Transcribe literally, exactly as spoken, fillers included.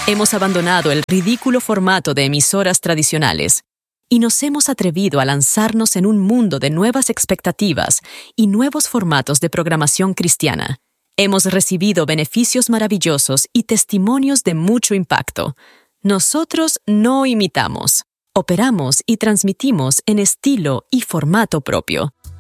Hemos abandonado el ridículo formato de emisoras tradicionales y nos hemos atrevido a lanzarnos en un mundo de nuevas expectativas y nuevos formatos de programación cristiana. Hemos recibido beneficios maravillosos y testimonios de mucho impacto. Nosotros no imitamos, operamos y transmitimos en estilo y formato propio.